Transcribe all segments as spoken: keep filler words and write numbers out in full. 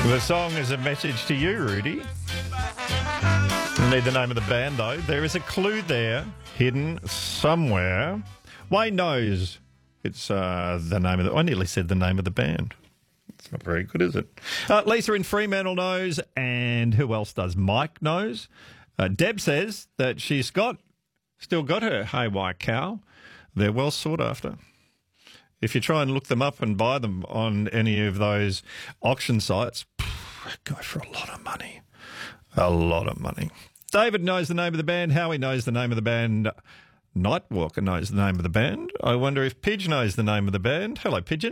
The song is a message to you, Rudy. I need the name of the band, though. There is a clue there, hidden somewhere. Wayne knows it's uh, the name of the... I nearly said the name of the band. It's not very good, is it? Uh, Lisa in Fremantle knows, and who else does? Mike knows. Uh, Deb says that she's got, still got her Haywire cow. They're well sought after. If you try and look them up and buy them on any of those auction sites, go for a lot of money. A lot of money. David knows the name of the band. Howie knows the name of the band. Nightwalker knows the name of the band. I wonder if Pidge knows the name of the band. Hello, Pigeon.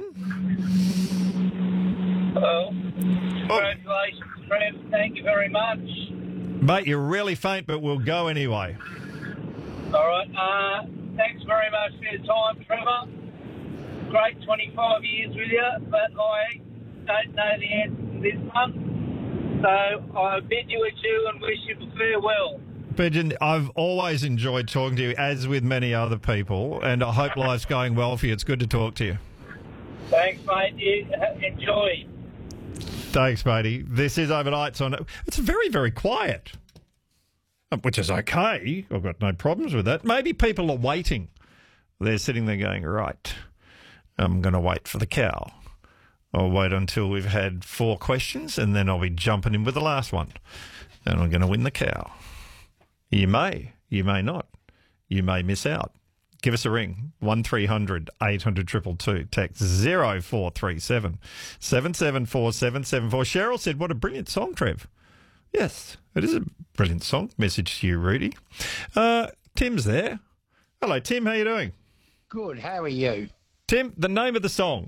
Hello. Congratulations, Trev. Thank you very much. Mate, you're really faint, but we'll go anyway. All right. Uh, thanks very much for your time, Trevor. Great twenty-five years with you, but I don't know the answer to this one. So I bid you adieu and wish you farewell. Pigeon, I've always enjoyed talking to you, as with many other people, and I hope life's going well for you. It's good to talk to you. Thanks, mate. You enjoy. Thanks, matey. This is Overnights on... It's very, very quiet, which is okay. I've got no problems with that. Maybe people are waiting. They're sitting there going, right, I'm going to wait for the cow. I'll wait until we've had four questions, and then I'll be jumping in with the last one, and I'm going to win the cow. You may, you may not. You may miss out. Give us a ring, one three hundred eight hundred two two two. Text zero four three seven seven seven four seven seven four. Cheryl said, what a brilliant song, Trev. Yes, it is a brilliant song. Message to you, Rudy. Uh, Tim's there. Hello, Tim. How you doing? Good. How are you? Tim, the name of the song.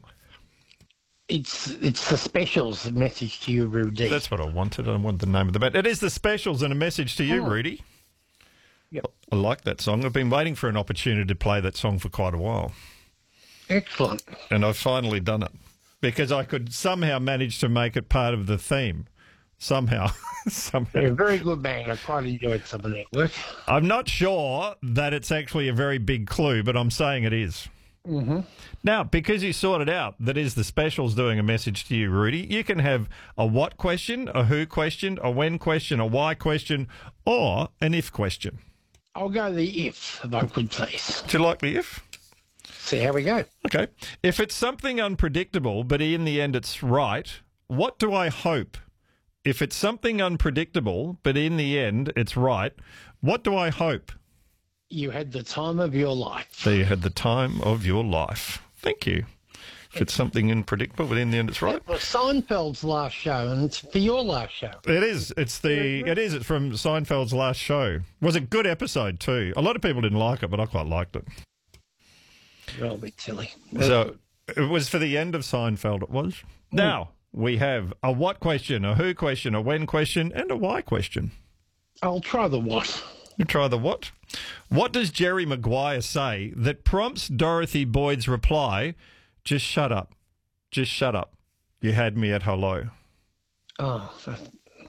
It's it's the Specials, a message to you, Rudy. That's what I wanted. I wanted the name of the band. It is the Specials and a message to you, Oh. Rudy. Yep. I like that song. I've been waiting for an opportunity to play that song for quite a while. Excellent. And I've finally done it because I could somehow manage to make it part of the theme. Somehow. somehow. You're a very good man. I quite enjoyed some of that work. I'm not sure that it's actually a very big clue, but I'm saying it is. Mm-hmm. Now, because you sorted out that is the Specials doing a message to you, Rudy, you can have a what question, a who question, a when question, a why question, or an if question. I'll go the if, if I could, please. Do you like the if? See how we go. Okay. If it's something unpredictable, but in the end it's right, what do I hope? If it's something unpredictable, but in the end it's right, what do I hope? You had the time of your life. That you had the time of your life. Thank you. If it's something unpredictable, but in the end it's right. It was Seinfeld's last show, and it's for your last show. It is. It's the. It is. It's from Seinfeld's last show. Was a good episode too. A lot of people didn't like it, but I quite liked it. You're a bit silly. So it was for the end of Seinfeld. It was. Now we have a what question, a who question, a when question, and a why question. I'll try the what. You try the what? What does Jerry Maguire say that prompts Dorothy Boyd's reply, just shut up, just shut up. You had me at hello. Oh. That...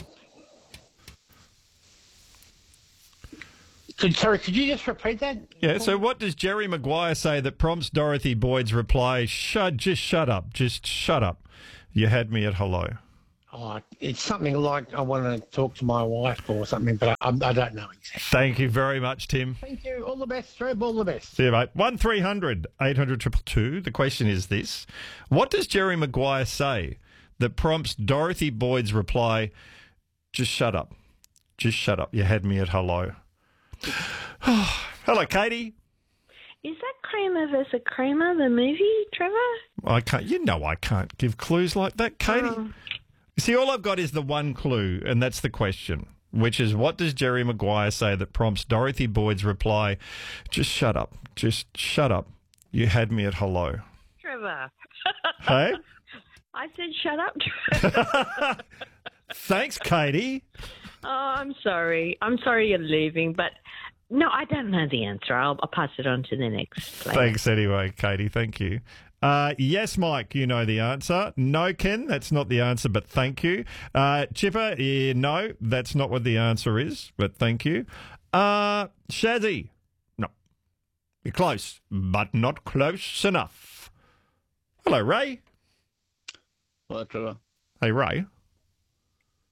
Could, sorry, could you just repeat that? Yeah, so what does Jerry Maguire say that prompts Dorothy Boyd's reply, shut, just shut up, just shut up. You had me at hello. Oh, it's something like I want to talk to my wife or something, but I, I don't know exactly. Thank you very much, Tim. Thank you. All the best, Trev. All the best. See you, mate. one three hundred eight hundred two two two. The question is this. What does Jerry Maguire say that prompts Dorothy Boyd's reply, just shut up, just shut up. You had me at hello. Hello, Katie. Is that Kramer versus Kramer, the movie, Trevor? I can't. You know I can't give clues like that, Katie. Um, See, all I've got is the one clue, and that's the question, which is what does Jerry Maguire say that prompts Dorothy Boyd's reply, just shut up, just shut up. You had me at hello. Trevor. Hey? I said shut up, Trevor. Thanks, Katie. Oh, I'm sorry. I'm sorry you're leaving, but no, I don't know the answer. I'll, I'll pass it on to the next player. Thanks anyway, Katie. Thank you. Uh, yes, Mike, you know the answer. No, Ken, that's not the answer, but thank you. Uh, Chipper, yeah, no, that's not what the answer is, but thank you. Uh, Shazzy, no. You're close, but not close enough. Hello, Ray. Hello, Trevor. Hey, Ray.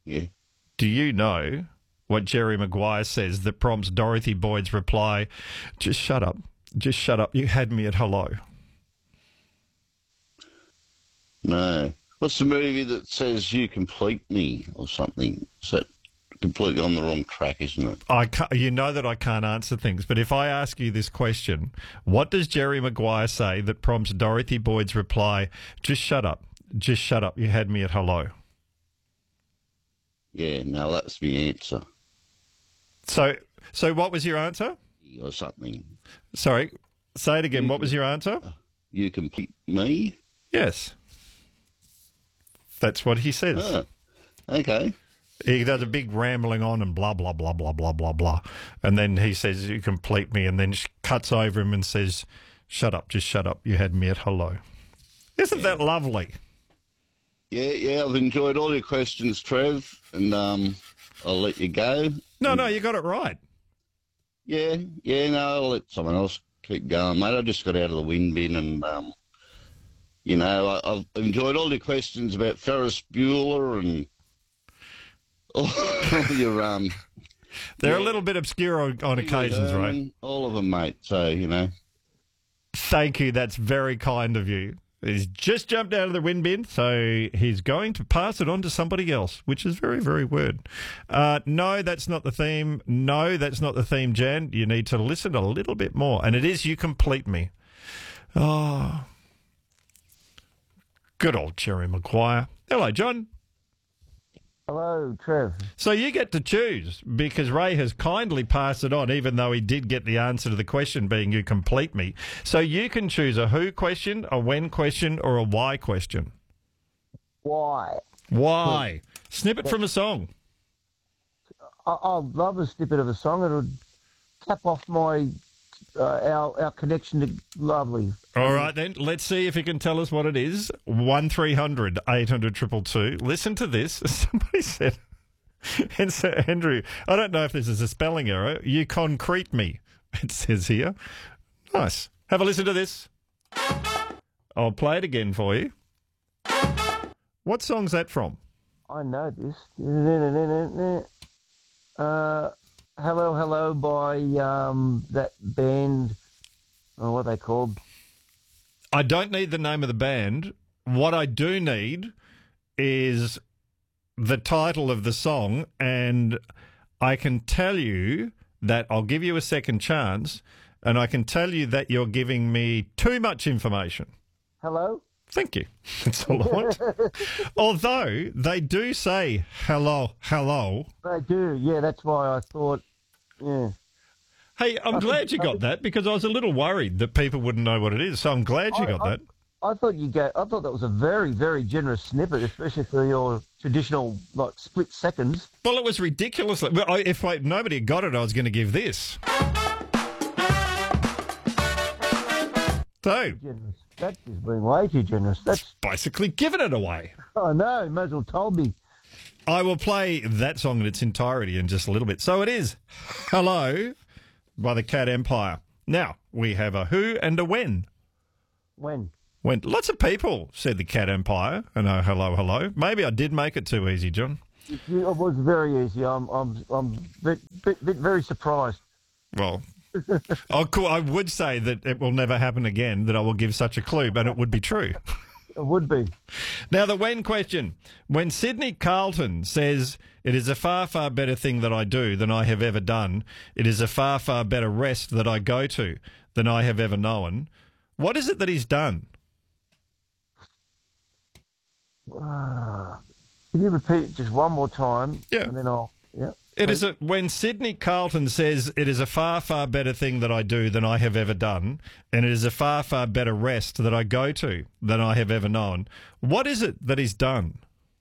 Yeah. Do you know what Jerry Maguire says that prompts Dorothy Boyd's reply, just shut up, just shut up, you had me at hello? No. What's the movie that says you complete me or something? Is that completely on the wrong track, isn't it? I can't, you know that I can't answer things, but if I ask you this question, what does Jerry Maguire say that prompts Dorothy Boyd's reply, just shut up, just shut up, you had me at hello? Yeah, no, that's the answer. So, so what was your answer? Or something. Sorry, say it again. You what was your answer? You complete me? Yes. That's what he says. Oh, okay. He does a big rambling on and blah, blah, blah, blah, blah, blah, blah. And then he says, you complete me, and then she cuts over him and says, shut up, just shut up. You had me at hello. Isn't that lovely? Yeah, yeah, I've enjoyed all your questions, Trev, and um, I'll let you go. No, no, you got it right. Yeah, yeah, no, I'll let someone else keep going, mate. I just got out of the wind bin and, um, you know, I, I've enjoyed all your questions about Ferris Bueller and all your... um. They're yeah, a little bit obscure on, on occasions, um, right? All of them, mate, so, you know. Thank you. That's very kind of you. He's just jumped out of the wind bin, so he's going to pass it on to somebody else, which is very, very weird. Uh, no, that's not the theme. No, that's not the theme, Jan. You need to listen a little bit more. And it is You Complete Me. Oh, good old Jerry Maguire. Hello, John. Hello, Trev. So you get to choose because Ray has kindly passed it on, even though he did get the answer to the question being you complete me. So you can choose a who question, a when question, or a why question. Why? Why? Snippet from a song. I, I love a snippet of a song. It would cap off my uh, our our connection to Lovely. All right, then. Let's see if you can tell us what it is. one three hundred eight hundred two two two. Listen to this. Somebody said, and so Andrew, I don't know if this is a spelling error. You concrete me, it says here. Nice. Have a listen to this. I'll play it again for you. What song's that from? I know this. Uh, Hello, Hello by um, that band. Oh, what are they called? I don't need the name of the band. What I do need is the title of the song, and I can tell you that I'll give you a second chance, and I can tell you that you're giving me too much information. Hello? Thank you. That's all I want. Although they do say hello, hello. They do, yeah, that's why I thought, yeah. Hey, I'm I glad think- you I got think- that because I was a little worried that people wouldn't know what it is. So I'm glad you I- got I- that. I thought you get. I thought that was a very, very generous snippet, especially for your traditional like split seconds. Well, it was ridiculous. Well, I- If I, nobody had got it, I was going to give this. So, Generous. That's just being way too generous. That's. basically giving it away. Oh no, you might as well told me. I will play that song in its entirety in just a little bit. So it is Hello by the Cat Empire. Now, we have a who and a when. When? When lots of people said the Cat Empire and oh, hello, hello. Maybe I did make it too easy, John. It was very easy. I'm. I'm. I'm bit, bit, bit very surprised. Well, I could- I would say that it will never happen again, that I will give such a clue, but it would be true. It would be. Now, the when question. When Sydney Carlton says, it is a far, far better thing that I do than I have ever done, it is a far, far better rest that I go to than I have ever known, what is it that he's done? Uh, can you repeat it just one more time? Yeah. And then I'll. Yeah. It is a, when Sydney Carlton says, it is a far, far better thing that I do than I have ever done, and it is a far, far better rest that I go to than I have ever known. What is it that he's done?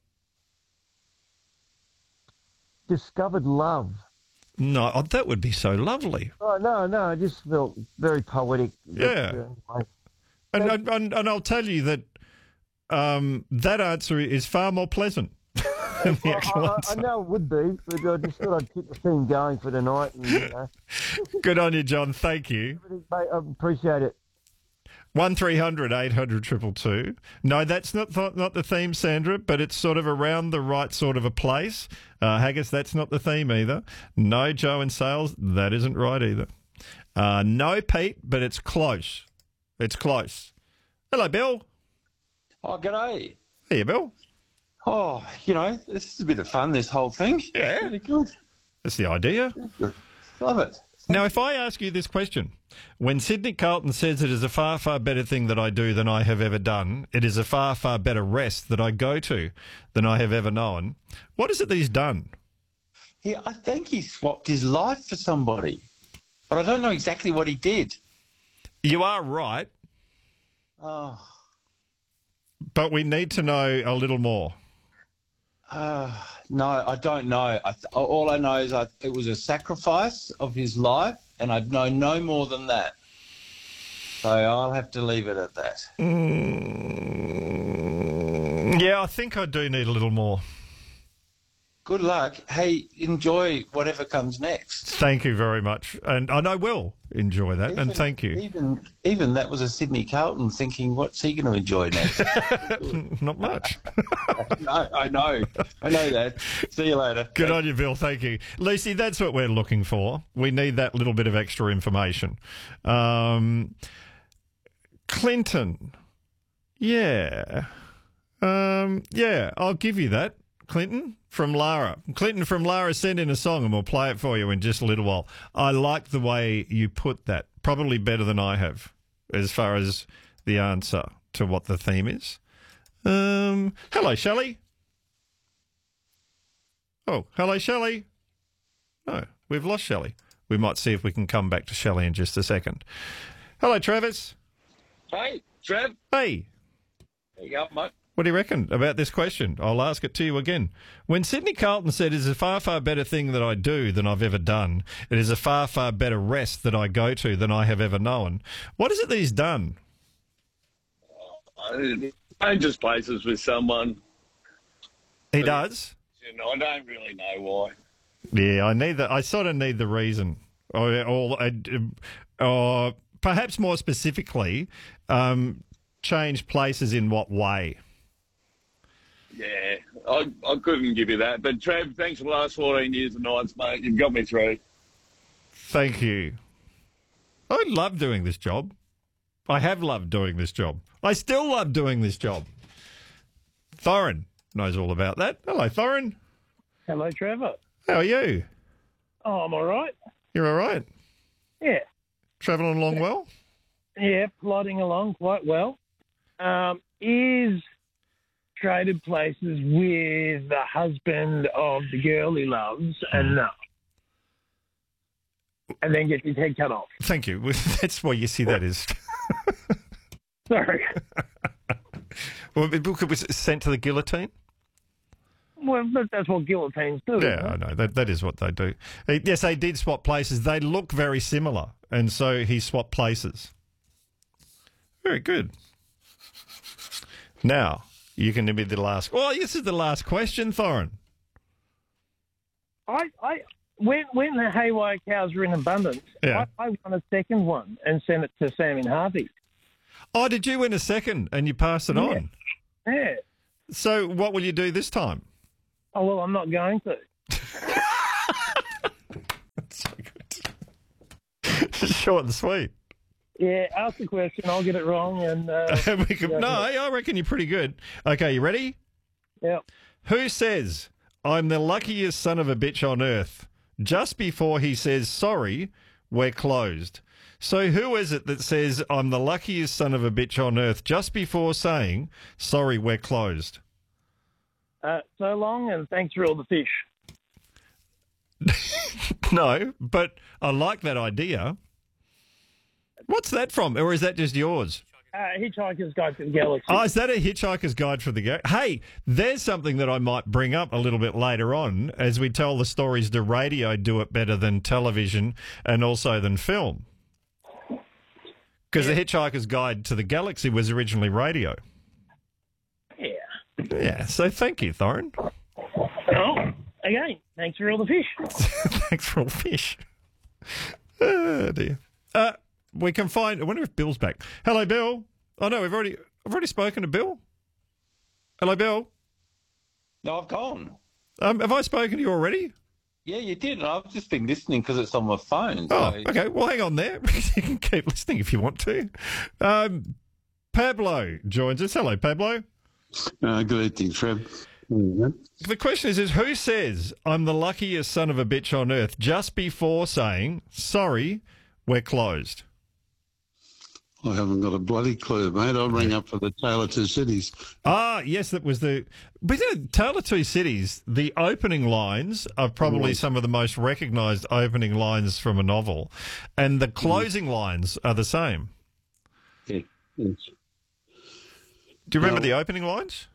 Discovered love. No, oh, that would be so lovely. Oh no, no, I just felt very poetic. Yeah. But, uh, And, and, and, and I'll tell you that um, that answer is far more pleasant than the I, actual I, I answer. know it would be, but I just thought I'd keep the theme going for tonight. And, you know, Good on you, John. Thank you. mate, I appreciate it. one three hundred eight hundred two two two. No, that's not th- not the theme, Sandra, but it's sort of around the right sort of a place. Uh, Haggis, that's not the theme either. No, Joe and Sales, that isn't right either. Uh, no, Pete, but it's close. It's close. Hello, Bill. Oh, g'day. Hey, Bill. Oh, you know, this is a bit of fun, this whole thing. Yeah. Really good. That's the idea. Love it. Now, if I ask you this question, when Sydney Carlton says it is a far, far better thing that I do than I have ever done, it is a far, far better rest that I go to than I have ever known, what is it that he's done? Yeah, I think he swapped his life for somebody, but I don't know exactly what he did. You are right, Oh, but we need to know a little more. uh, no, I don't know. I th- all I know is I, it was a sacrifice of his life, and I know no more than that. So I'll have to leave it at that. Mm, yeah, I think I do need a little more. Good luck. Hey, enjoy whatever comes next. Thank you very much. And, and I will enjoy that, Even- and thank you. Even even that was a Sydney Carlton thinking, what's he going to enjoy next? Not much. No, I know. I know that. See you later. Good on you, Bill. Thank you. Lucy, that's what we're looking for. We need that little bit of extra information. Um, Clinton. Yeah. Um, yeah, I'll give you that. Clinton from Lara. Clinton from Lara sent in a song and we'll play it for you in just a little while. I like the way you put that. Probably better than I have as far as the answer to what the theme is. Um, hello, Shelley. Oh, hello, Shelley. No, we've lost Shelley. We might see if we can come back to Shelley in just a second. Hello, Travis. Hey, Trev. Hey. There you go, mate. What do you reckon about this question? I'll ask it to you again. When Sydney Carlton said it is a far, far better thing that I do than I've ever done, it is a far, far better rest that I go to than I have ever known, what is it that he's done? I changes places with someone. He does? You know, I don't really know why. Yeah, I need that. I sort of need the reason. Or, or, or perhaps more specifically, um, change places in what way? Yeah, I, I couldn't give you that. But, Trev, thanks for the last fourteen years of nights, mate. You've got me through. Thank you. I love doing this job. I have loved doing this job. I still love doing this job. Thorin knows all about that. Hello, Thorin. Hello, Trevor. How are you? Oh, I'm all right. You're all right? Yeah. Travelling along well? Yeah, plodding along quite well. Um, is traded places with the husband of the girl he loves and no. And then gets his head cut off. Thank you. That's why you see that is. Sorry. Well, it was sent to the guillotine? Well, but that's what guillotines do. Yeah, isn't I it? know. That, that is what they do. Eh, Yes, they did swap places. They look very similar, and so he swapped places. Very good. Now, you can be the last... Well, this is the last question, Thorin. I, I, when when the haywire cows were in abundance, Yeah. I, I won a second one and sent it to Sam in Harvey. Oh, did you win a second and you passed it Yeah. on? Yeah. So what will you do this time? Oh, well, I'm not going to. That's so good. Short and sweet. Yeah, ask the question. I'll get it wrong. And uh, we can, yeah, no, yeah. I reckon you're pretty good. Okay, you ready? Yeah. Who says, I'm the luckiest son of a bitch on earth, just before he says, sorry, we're closed? So who is it that says, I'm the luckiest son of a bitch on earth, just before saying, sorry, we're closed? Uh, so long, and thanks for all the fish. No, but I like that idea. What's that from? Or is that just yours? Uh, Hitchhiker's Guide to the Galaxy. Oh, is that a Hitchhiker's Guide for the Galaxy? Hey, there's something that I might bring up a little bit later on as we tell the stories. Do radio do it better than television and also than film? Because the Hitchhiker's Guide to the Galaxy was originally radio. Yeah. Yeah, so thank you, Thorin. Oh, again, thanks for all the fish. Thanks for all the fish. Oh, dear. Uh, we can find. I wonder if Bill's back. Hello, Bill. Oh no, we've already. I've already spoken to Bill. Hello, Bill. No, I've gone. Um, have I spoken to you already? Yeah, you did. I've just been listening because it's on my phone. Oh, so- okay. Well, hang on there. You can keep listening if you want to. Um, Pablo joins us. Hello, Pablo. Uh, good evening, Trev. The question is, is who says I'm the luckiest son of a bitch on earth just before saying, sorry, we're closed? I haven't got a bloody clue, mate. I rang up for the Tale of Two Cities. Ah, yes, that was the... But you know, Tale of Two Cities, the opening lines are probably some of the most recognised opening lines from a novel, and the closing lines are the same. Yeah. Yes. Do you remember No. the opening lines?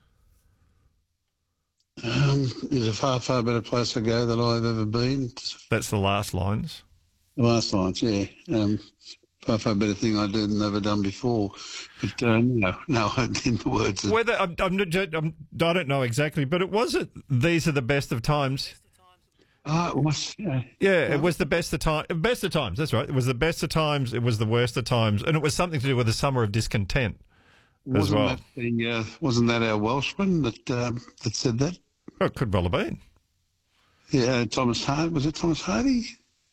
Um, there's a far, far better place to go than I've ever been. That's the last lines. The last lines, yeah. Um, far, far better thing I did than ever done before. But uh, no, no, I didn't the words. Of, Whether I'm, I'm, not- I'm, I don't know exactly, but it wasn't. These are the best of times. oh, it was, yeah. Yeah, it was the best of time. Best of times. That's right. It was the best of times. It was the worst of times, and it was something to do with the summer of discontent as Wasn't well. that the, uh, wasn't that our Welshman that um, that said that? Oh, it could well have been. Yeah, Thomas Hardy. Was it Thomas Hardy?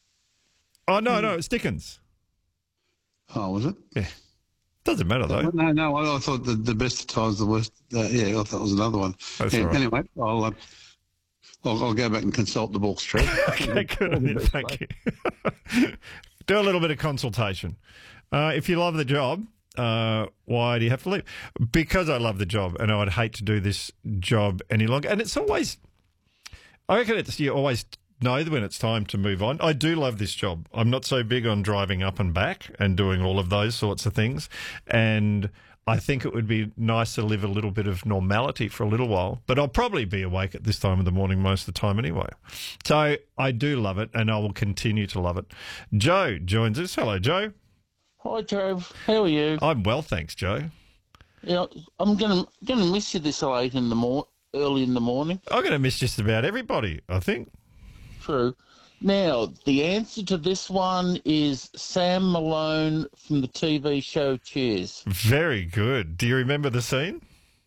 Oh no, no, it's Dickens. Oh, was it? Yeah, doesn't matter though. No, no, I, I thought the, the best of times, the worst. Uh, yeah, I thought it was another one. That's yeah, all right. Anyway, I'll, uh, I'll I'll go back and consult the books, Trev. Okay, good on you. Thank you. Do a little bit of consultation. Uh, if you love the job, uh, why do you have to leave? Because I love the job, and I'd hate to do this job any longer. And it's always, I reckon it's you always know when it's time to move on. I do love this job. I'm not so big on driving up and back and doing all of those sorts of things. And I think it would be nice to live a little bit of normality for a little while, but I'll probably be awake at this time of the morning most of the time anyway. So I do love it, and I will continue to love it. Joe joins us. Hello, Joe. Hi, Trev. How are you? I'm well, thanks, Joe. Yeah, I'm gonna gonna miss you this late in the mor- early in the morning. I'm going to miss just about everybody, I think. True. Now, the answer to this one is Sam Malone from the T V show Cheers. Very good. Do you remember the scene?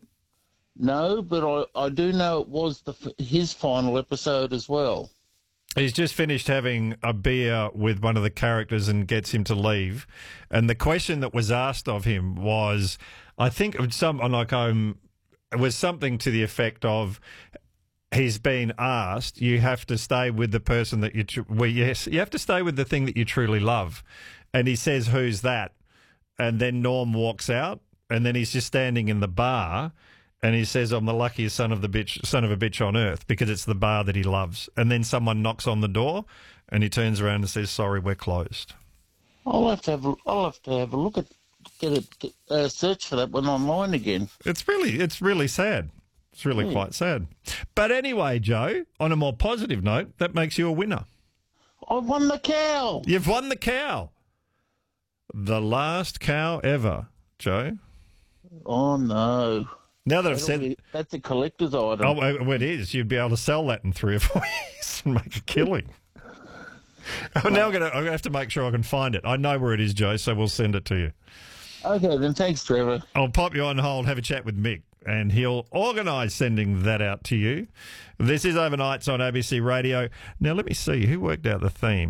No, but I, I do know it was the f- his final episode as well. He's just finished having a beer with one of the characters and gets him to leave. And the question that was asked of him was, I think it was some like um, it was something to the effect of, he's been asked, you have to stay with the person that you, tr- well, yes, you have to stay with the thing that you truly love. And he says, who's that? And then Norm walks out, and then he's just standing in the bar, and he says, I'm the luckiest son of the bitch, son of a bitch on earth, because it's the bar that he loves. And then someone knocks on the door, and he turns around and says, sorry, we're closed. I'll have to have a, I'll have to have a look at get a get, uh, search for that one online again. It's really, it's really sad. It's really Hmm. quite sad. But anyway, Joe, on a more positive note, that makes you a winner. I won the cow. You've won the cow. The last cow ever, Joe. Oh no! Now that I've That'll said... be- that's a collector's item. Oh, well, it is. You'd be able to sell that in three or four years and make a killing. I'm now going to I'm gonna have to make sure I can find it. I know where it is, Joe, so we'll send it to you. Okay, then thanks, Trevor. I'll pop you on hold, have a chat with Mick, and he'll organise sending that out to you. This is Overnights on A B C Radio. Now, let me see. Who worked out the theme?